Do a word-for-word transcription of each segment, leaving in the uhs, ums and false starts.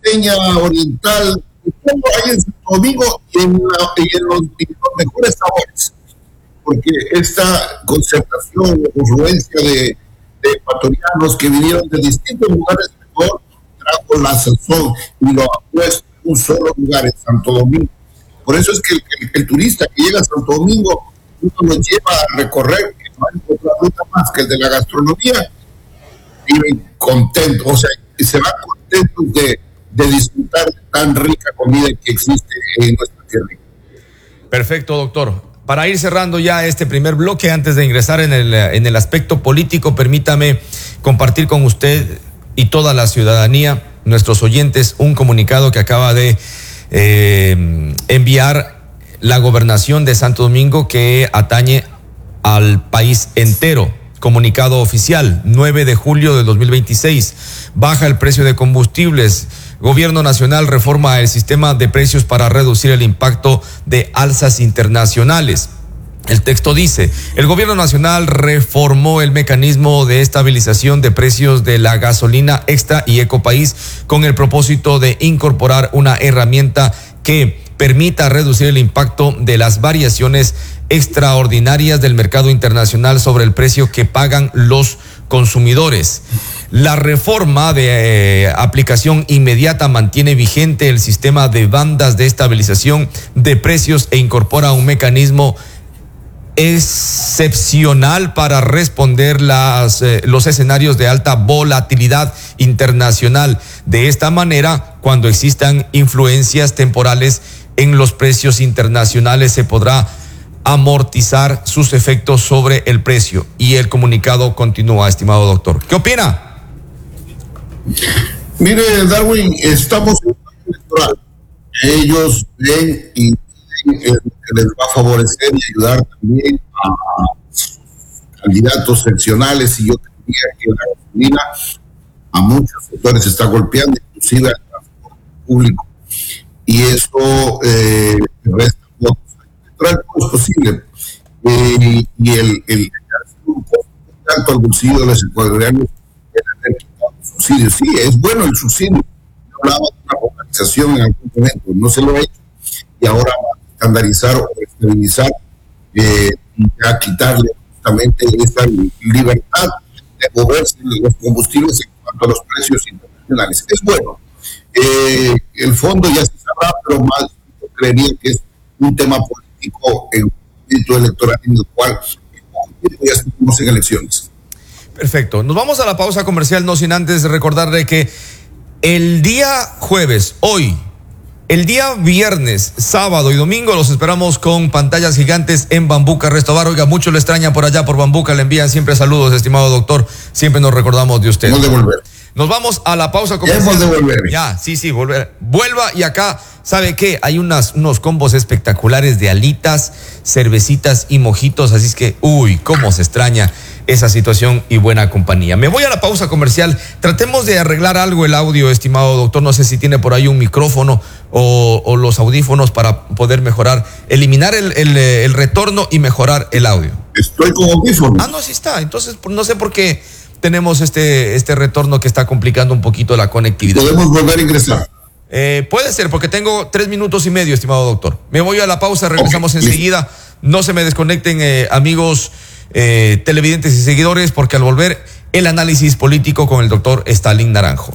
salvadoreña oriental, todo hay en Santo Domingo y en, la, y en, los, y en los mejores sabores, porque esta concentración o confluencia de, de ecuatorianos que vinieron de distintos lugares del Ecuador trajo la sazón y lo ha puesto en un solo lugar, en Santo Domingo. Por eso es que el, el, el turista que llega a Santo Domingo, uno lo lleva a recorrer, que no hay otra ruta más que el de la gastronomía, viven contentos, o sea, se van contentos de, de disfrutar de tan rica comida que existe en nuestra tierra. Perfecto, doctor. Para ir cerrando ya este primer bloque, antes de ingresar en el, en el aspecto político, permítame compartir con usted y toda la ciudadanía, nuestros oyentes, un comunicado que acaba de eh, enviar la gobernación de Santo Domingo, que atañe al país entero. Comunicado oficial, nueve de julio de dos mil veintiséis. Baja el precio de combustibles. Gobierno nacional reforma el sistema de precios para reducir el impacto de alzas internacionales. El texto dice: el gobierno nacional reformó el mecanismo de estabilización de precios de la gasolina extra y Ecopaís con el propósito de incorporar una herramienta que permita reducir el impacto de las variaciones extraordinarias del mercado internacional sobre el precio que pagan los consumidores. La reforma de eh, aplicación inmediata mantiene vigente el sistema de bandas de estabilización de precios e incorpora un mecanismo excepcional para responder las, eh, los escenarios de alta volatilidad internacional. De esta manera, cuando existan influencias temporales en los precios internacionales, se podrá amortizar sus efectos sobre el precio. Y el comunicado continúa, estimado doctor. ¿Qué opina? Mire, Darwin, estamos en un año electoral. Ellos ven y ven que les va a favorecer y ayudar también a candidatos seccionales, y yo diría que la gasolina a muchos sectores se está golpeando, inclusive al transporte público, y eso eh, resta votos. Electoral no es posible, eh, y el, el tanto al bolsillo de los ecuatorianos el haber quitado el subsidio. Sí, es bueno el subsidio. Yo hablaba de una focalización en algún momento, no se lo ha hecho, y ahora va a estandarizar o estabilizar eh, y a quitarle justamente esta libertad de moverse los combustibles en cuanto a los precios internacionales. Es bueno. Eh, el fondo ya se sabrá, pero más yo creería que es un tema político en un momento electoral en el cual ya estamos en elecciones. Perfecto. Nos vamos a la pausa comercial, no sin antes recordarle que el día jueves, hoy, el día viernes, sábado y domingo los esperamos con pantallas gigantes en Bambuca Resto Bar. Oiga, mucho le extraña por allá por Bambuca, le envían siempre saludos, estimado doctor. Siempre nos recordamos de usted. Hemos de volver. Nos vamos a la pausa comercial. Hemos de volver. Ya, sí, sí, volver. Vuelva, y acá, ¿sabe qué? Hay unas, unos combos espectaculares de alitas, cervecitas y mojitos, así es que, uy, cómo se extraña esa situación y buena compañía. Me voy a la pausa comercial. Tratemos de arreglar algo el audio, estimado doctor. No sé si tiene por ahí un micrófono o, o los audífonos para poder mejorar, eliminar el, el, el retorno y mejorar el audio. Estoy con audífonos. Ah, no, sí está. Entonces, no sé por qué tenemos este, este retorno que está complicando un poquito la conectividad. ¿Podemos volver a ingresar? Eh, puede ser, porque tengo tres minutos y medio, estimado doctor. Me voy a la pausa, regresamos okay, enseguida. Listo. No se me desconecten, eh, amigos eh, televidentes y seguidores, porque al volver, el análisis político con el doctor Stalin Naranjo.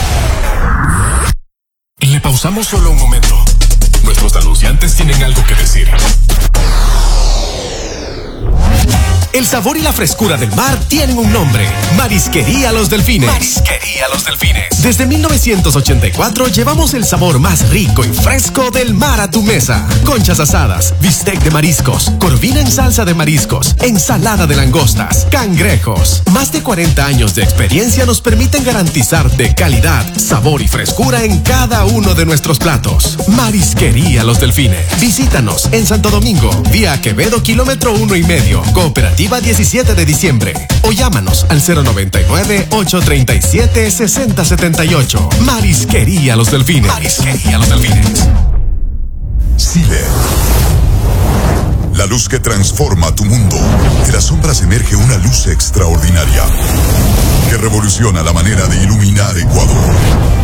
Le pausamos solo un momento. Nuestros anunciantes tienen algo que decir. El sabor y la frescura del mar tienen un nombre: Marisquería Los Delfines. Marisquería Los Delfines. Desde mil novecientos ochenta y cuatro llevamos el sabor más rico y fresco del mar a tu mesa. Conchas asadas, bistec de mariscos, corvina en salsa de mariscos, ensalada de langostas, cangrejos. Más de cuarenta años de experiencia nos permiten garantizarte calidad, sabor y frescura en cada uno de nuestros platos. Marisquería Los Delfines. Visítanos en Santo Domingo, vía Quevedo, kilómetro uno y medio, Cooperativa diecisiete de diciembre, o llámanos al cero noventa y nueve, ocho treinta y siete, sesenta setenta y ocho. Marisquería Los Delfines. Marisquería Los Delfines. Ciber. La luz que transforma tu mundo. De las sombras emerge una luz extraordinaria que revoluciona la manera de iluminar Ecuador.